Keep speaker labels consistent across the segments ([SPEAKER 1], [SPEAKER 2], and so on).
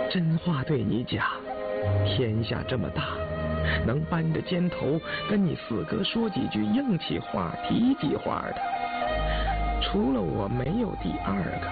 [SPEAKER 1] 真话对你讲，天下这么大，能扳着肩头跟你四哥说几句硬气话、提几话的，除了我没有第二个。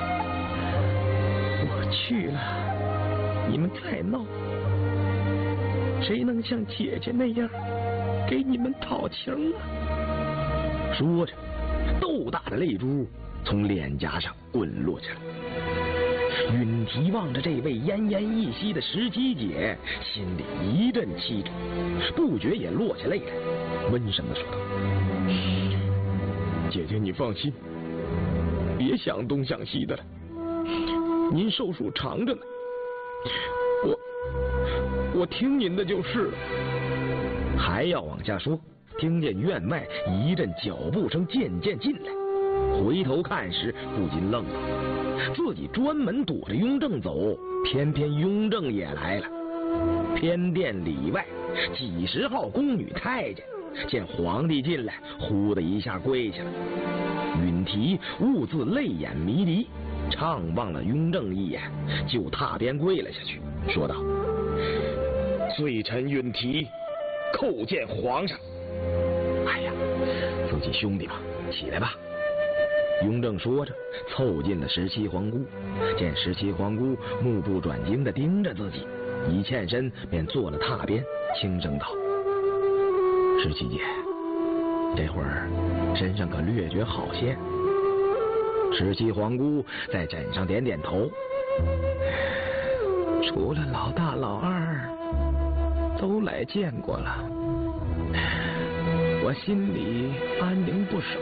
[SPEAKER 1] 我去了，你们再闹，谁能像姐姐那样给你们讨情啊？说着，豆大的泪珠从脸颊上滚落下来。允提望着这位奄奄一息的17姐，心里一阵凄楚，不觉也落下泪来，温声地说道：“姐姐，你放心，别想东想西的了，您寿数长着呢，我听您的就是了。”还要往下说，听见院外一阵脚步声渐渐进来，回头看时不禁愣了，自己专门躲着雍正走，偏偏雍正也来了。偏殿里外几十号宫女太监见皇帝进来，呼的一下跪下了。允提兀自泪眼迷离，怅望了雍正一眼，就踏边跪了下去，说道：“罪臣允提叩见皇上。”哎呀，自己兄弟嘛，起来吧。雍正说着，凑近了17皇姑，见17皇姑目不转睛地盯着自己，一欠身便坐了榻边，轻声道：“17姐，这会儿身上可略觉好些。”17皇姑在枕上点点头：“除了老大老二，都来见过了，我心里安宁不少。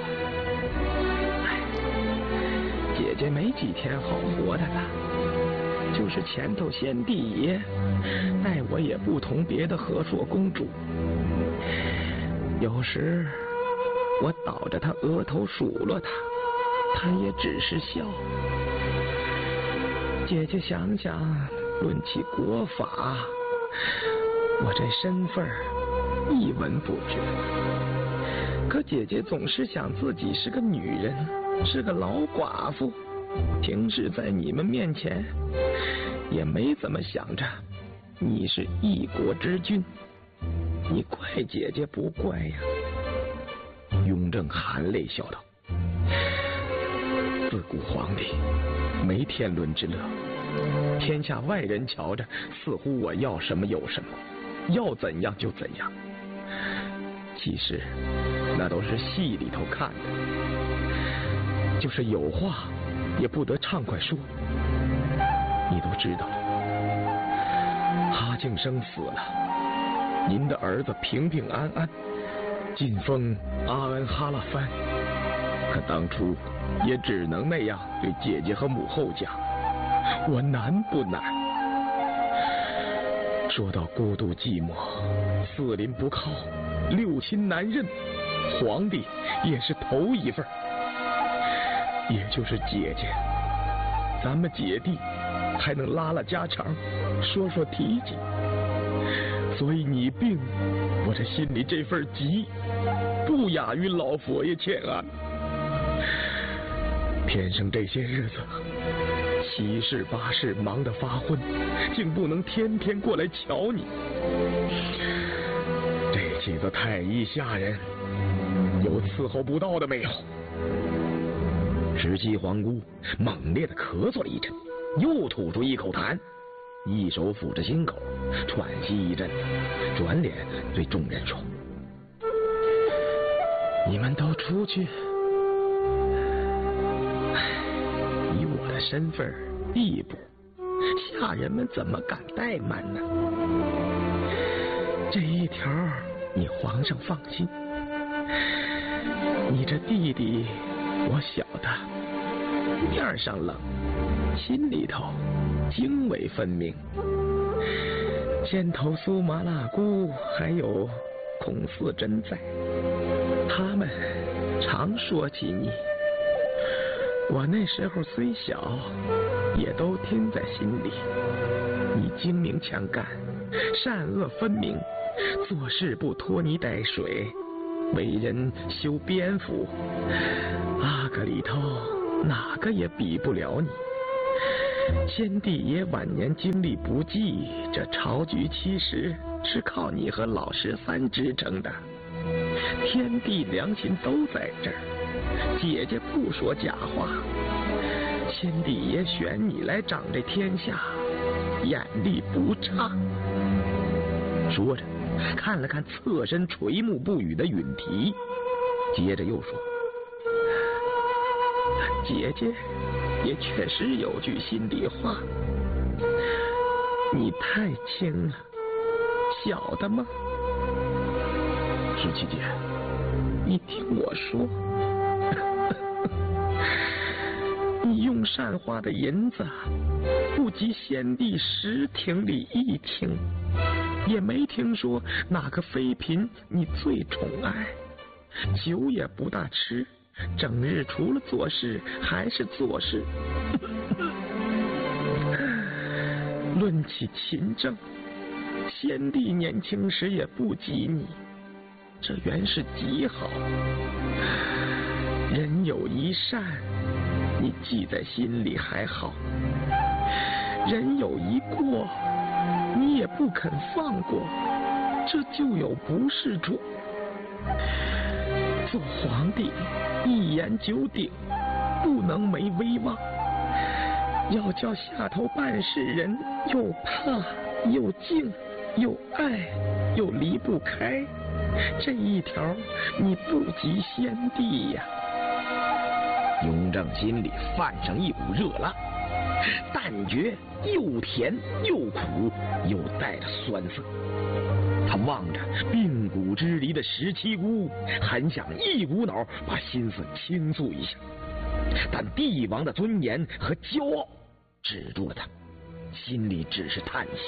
[SPEAKER 1] 姐姐没几天好活的了，就是前头先帝爷待我也不同别的和硕公主，有时我倒着她额头数落她，她也只是笑。姐姐想想，论起国法，我这身份一文不值，可姐姐总是想自己是个女人，是个老寡妇，平时在你们面前也没怎么想着你是一国之君，你怪姐姐不怪呀？”雍正含泪笑道：“自古皇帝没天伦之乐，天下外人瞧着似乎我要什么有什么，要怎样就怎样，其实那都是戏里头看的，就是有话也不得畅快说。你都知道了，哈敬生死了，您的儿子平平安安晋封阿恩哈拉藩，可当初也只能那样对姐姐和母后讲，我难不难？说到孤独寂寞，四邻不靠，六亲难认，皇帝也是头一份，也就是姐姐，咱们姐弟还能拉拉家常，说说提及。所以你病，我这心里这份急，不亚于老佛爷欠安。偏生这些日子七事八事忙得发昏，竟不能天天过来瞧你。这几个太医下人有伺候不到的没有？17皇姑猛烈的咳嗽了一阵，又吐出一口痰，一手抚着心口，喘息一阵子，转脸对众人说：“你们都出去。以我的身份地步，下人们怎么敢怠慢呢？这一条你皇上放心，你这弟弟我晓得，面上冷，心里头经纬分明。先头苏麻辣姑还有孔四珍在，他们常说起你。我那时候虽小，也都听在心里。你精明强干，善恶分明，做事不拖泥带水，为人修边幅，阿哥里头哪个也比不了你。 先帝爷晚年精力不济，这朝局其实是靠你和老十三支撑的。天地良心都在这儿，姐姐不说假话。先帝爷选你来掌这天下，眼力不差。说着，看了看侧身垂目不语的允提，接着又说：“姐姐也确实有句心里话，你太轻了，晓得吗？
[SPEAKER 2] 17姐，
[SPEAKER 1] 你听我说。”你用善花的银子不及先帝10厅里1厅，也没听说哪个妃嫔你最宠爱，酒也不大吃，整日除了做事还是做事。论起勤政，先帝年轻时也不及你，这原是极好。人有一善，你记在心里还好，人有一过，你也不肯放过，这就有不是处。做皇帝一言九鼎，不能没威望，要叫下头办事人又怕又敬又爱又离不开，这一条你不及先帝呀。
[SPEAKER 2] 雍正心里泛上一股热浪，但觉又甜又苦，又带着酸涩。他望着鬓骨之离的17姑，很想一股脑把心思倾诉一下，但帝王的尊严和骄傲止住了他，心里只是叹息。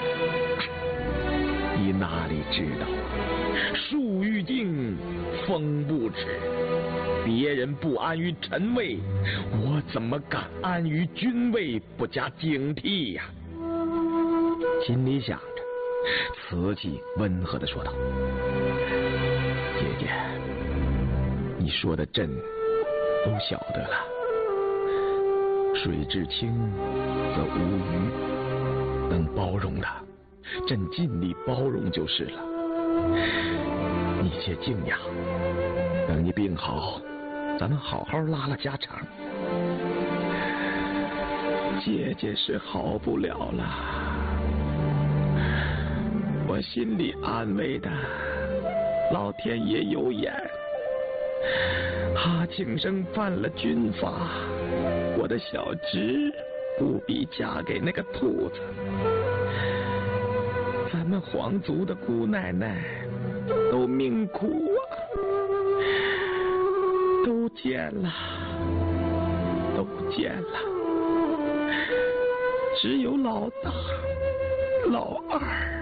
[SPEAKER 2] 你哪里知道，树欲静风不止，别人不安于臣位，我怎么敢安于君位不加警惕呀？心里想着，瓷器温和地说道：“姐姐，你说的朕都晓得了。水至清则无鱼，能包容的，朕尽力包容就是了。你且静养，等你病好，咱们好好拉拉家常。”
[SPEAKER 1] 姐姐是好不了了，我心里安慰的，老天爷有眼。哈庆生犯了军法，我的小侄不必嫁给那个兔子。咱们皇族的姑奶奶都命苦啊，都见了，都见了，只有老大、老二。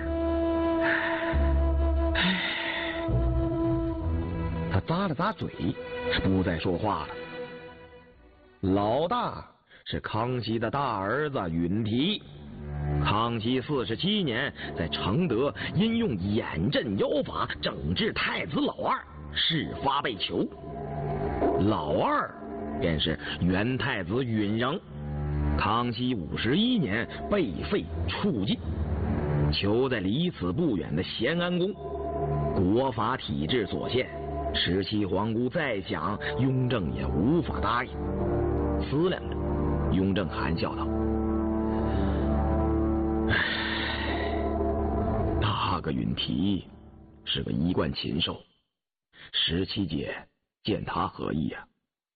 [SPEAKER 2] 他咂了咂嘴，不再说话了。老大是康熙的大儿子允提，康熙47年在承德因用眼镇妖法整治太子老二，事发被囚。老二便是元太子允禛，康熙51年被废处禁，囚在离此不远的咸安宫。国法体制所限，17皇姑再想，雍正也无法答应。思量着，雍正含笑道：“那个允提是个一贯禽兽，17姐见他何意呀？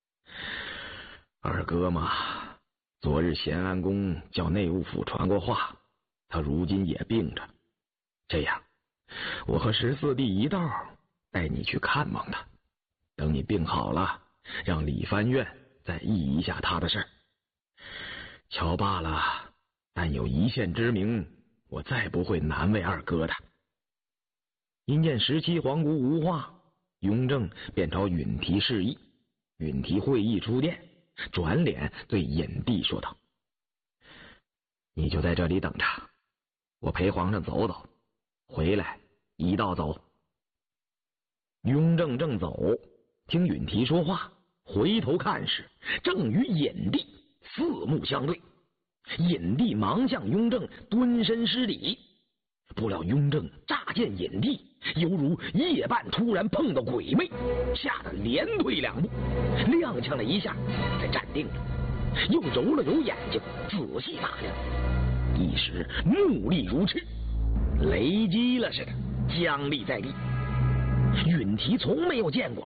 [SPEAKER 2] 二哥嘛，昨日咸安宫叫内务府传过话，他如今也病着。这样，我和14弟一道带你去看望他，等你病好了，让理藩院再议一下他的事儿。瞧罢了，但有一线之名，我再不会难为二哥的。”因见17皇姑无话，雍正便朝允提示意。允提会意出殿，转脸对隐帝说道：“你就在这里等着，我陪皇上走走，回来一道走。”雍正正走，听允提说话，回头看时，正与隐帝四目相对。
[SPEAKER 1] 尹帝忙向雍正蹲身施礼，不料雍正乍见尹帝，犹如夜半突然碰到鬼魅，吓得连退2步，踉跄了一下，才站定了，又揉了揉眼睛，仔细打量，一时目力如赤，雷击了似的，僵立在地。允提从没有见过